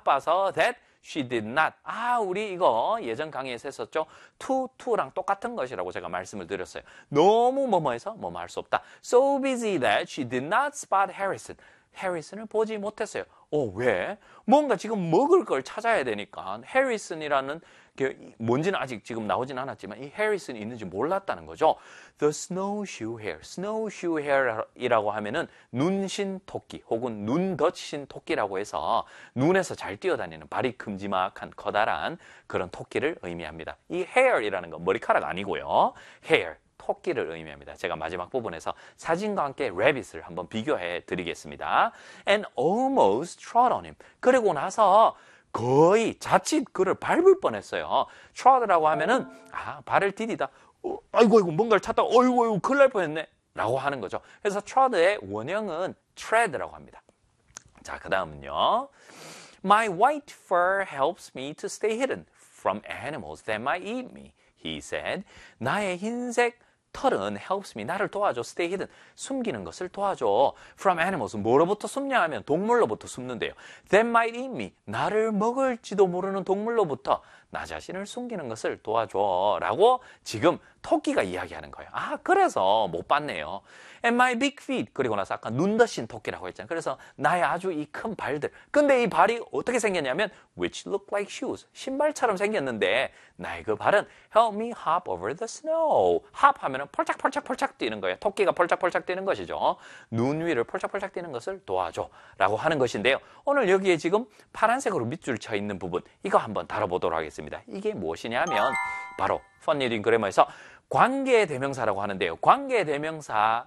바빠서 that she did not. 우리 이거 예전 강의에서 했었죠. to랑 똑같은 것이라고 제가 말씀을 드렸어요. 너무 뭐뭐해서 뭐뭐 할 수 없다. So busy that she did not spot Harrison. 해리슨을 보지 못했어요. 왜? 뭔가 지금 먹을 걸 찾아야 되니까 해리슨이라는 게 뭔지는 아직 지금 나오진 않았지만 이 해리슨이 있는지 몰랐다는 거죠. The snowshoe hare. snowshoe hare이라고 하면은 눈신 토끼 혹은 눈 덧신 토끼라고 해서 눈에서 잘 뛰어다니는 발이 큼지막한 커다란 그런 토끼를 의미합니다. 이 hare이라는 건 머리카락 아니고요. hare. 토끼를 의미합니다. 제가 마지막 부분에서 사진과 함께 rabbit을 한번 비교해 드리겠습니다. And almost trod on him. 그리고 나서 거의 자칫 그를 밟을 뻔했어요. trod라고 하면은 발을 디디다. 아이고 뭔가를 찾다가 어이구 큰일 날 뻔했네 라고 하는 거죠. 그래서 trod의 원형은 tread라고 합니다. 자, 그 다음은요. My white fur helps me to stay hidden from animals that might eat me, he said. 나의 흰색 털은 helps me, 나를 도와줘, stay hidden, 숨기는 것을 도와줘. From animals, 뭐로부터 숨냐 하면 동물로부터 숨는데요. That might eat me, 나를 먹을지도 모르는 동물로부터 나 자신을 숨기는 것을 도와줘 라고 지금 토끼가 이야기하는 거예요. 그래서 못 봤네요. And my big feet, 그리고 나서 아까 눈 덧신 토끼라고 했잖아요. 그래서 나의 아주 이 큰 발들. 근데 이 발이 어떻게 생겼냐면 which look like shoes, 신발처럼 생겼는데 나의 그 발은 help me hop over the snow. hop 하면은 펄짝펄짝펄짝 뛰는 거예요. 토끼가 펄짝펄짝 뛰는 것이죠. 눈 위를 펄짝펄짝 뛰는 것을 도와줘 라고 하는 것인데요. 오늘 여기에 지금 파란색으로 밑줄 쳐 있는 부분, 이거 한번 다뤄보도록 하겠습니다. 이게 무엇이냐면 바로 펀리딩 그래머에서 관계대명사라고 하는데요. 관계대명사의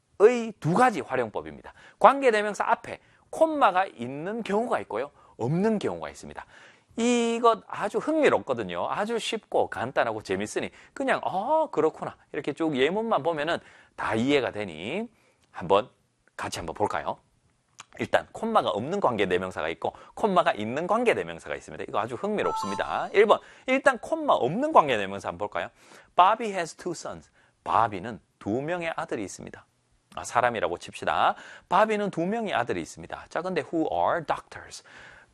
두 가지 활용법입니다. 관계대명사 앞에 콤마가 있는 경우가 있고요. 없는 경우가 있습니다. 이것 아주 흥미롭거든요. 아주 쉽고 간단하고 재밌으니 그냥 그렇구나 이렇게 쭉 예문만 보면은 다 이해가 되니 한번 같이 한번 볼까요? 일단 콤마가 없는 관계대명사가 있고 콤마가 있는 관계대명사가 있습니다. 이거 아주 흥미롭습니다. 1번 일단 콤마 없는 관계대명사 한번 볼까요? Bobby has two sons. 바비는 두 명의 아들이 있습니다. 사람이라고 칩시다. 바비는 두 명의 아들이 있습니다. 자, 근데 who are doctors?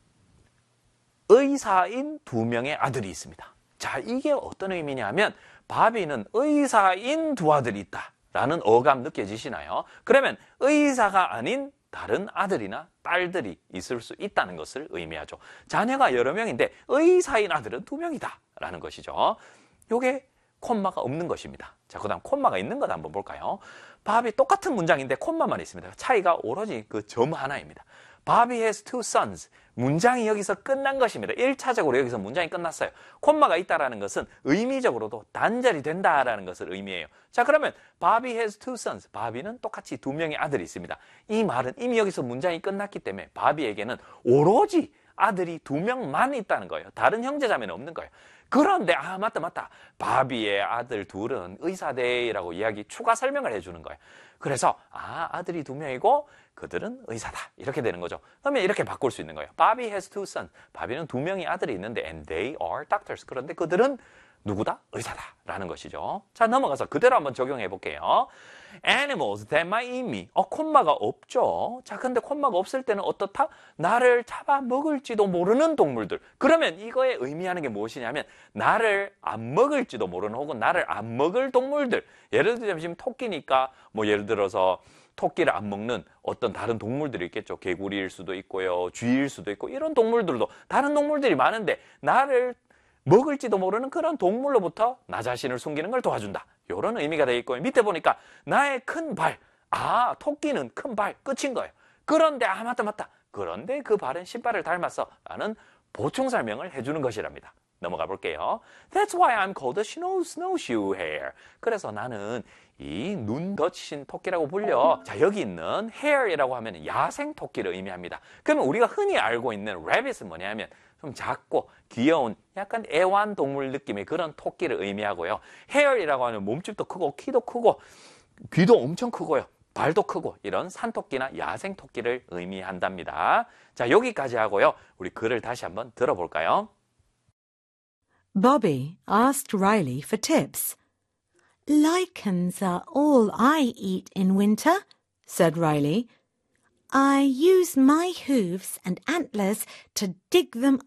의사인 두 명의 아들이 있습니다. 자, 이게 어떤 의미냐면 바비는 의사인 두 아들이 있다 라는 어감 느껴지시나요? 그러면 의사가 아닌 다른 아들이나 딸들이 있을 수 있다는 것을 의미하죠. 자녀가 여러 명인데 의사인 아들은 두 명이다 라는 것이죠. 요게 콤마가 없는 것입니다. 자, 그 다음 콤마가 있는 것 한번 볼까요? 바비 똑같은 문장인데 콤마만 있습니다. 차이가 오로지 그 점 하나입니다. Bobby has two sons. 문장이 여기서 끝난 것입니다. 1차적으로 여기서 문장이 끝났어요. 콤마가 있다라는 것은 의미적으로도 단절이 된다라는 것을 의미해요. 자, 그러면 Bobby has two sons. 바비는 똑같이 두 명의 아들이 있습니다. 이 말은 이미 여기서 문장이 끝났기 때문에 바비에게는 오로지 아들이 두 명만 있다는 거예요. 다른 형제자매는 없는 거예요. 그런데 맞다. 바비의 아들 둘은 의사대라고 이야기 추가 설명을 해주는 거예요. 그래서 아들이 두 명이고 그들은 의사다 이렇게 되는 거죠. 그러면 이렇게 바꿀 수 있는 거예요. Bobby has two sons. 바비는 두 명의 아들이 있는데 and they are doctors. 그런데 그들은 누구다? 의사다 라는 것이죠. 자, 넘어가서 그대로 한번 적용해 볼게요. Animals that might eat me. 콤마가 없죠. 자, 근데 콤마가 없을 때는 어떻다? 나를 잡아먹을지도 모르는 동물들. 그러면 이거에 의미하는 게 무엇이냐면 나를 안 먹을지도 모르는 혹은 나를 안 먹을 동물들. 예를 들자면 지금 토끼니까 예를 들어서 토끼를 안 먹는 어떤 다른 동물들이 있겠죠. 개구리일 수도 있고요. 쥐일 수도 있고 이런 동물들도 다른 동물들이 많은데 나를 먹을지도 모르는 그런 동물로부터 나 자신을 숨기는 걸 도와준다. 이런 의미가 되어 있고요. 밑에 보니까 나의 큰 발. 토끼는 큰 발. 끝인 거예요. 그런데 맞다. 그런데 그 발은 신발을 닮았어. 라는 보충 설명을 해주는 것이랍니다. 넘어가 볼게요. That's why I'm called a snowshoe hare. 그래서 나는 이 눈 덧신 토끼라고 불려. 자, 여기 있는 hare이라고 하면 야생 토끼를 의미합니다. 그러면 우리가 흔히 알고 있는 rabbit은 뭐냐면 좀 작고 귀여운 약간 애완동물 느낌의 그런 토끼를 의미하고요. hare이라고 하는 몸집도 크고 키도 크고 귀도 엄청 크고요. 발도 크고 이런 산토끼나 야생 토끼를 의미한답니다. 자, 여기까지 하고요. 우리 글을 다시 한번 들어볼까요? Bobby asked Riley for tips. Lichens are all I eat in winter, said Riley. I use my hooves and antlers to dig them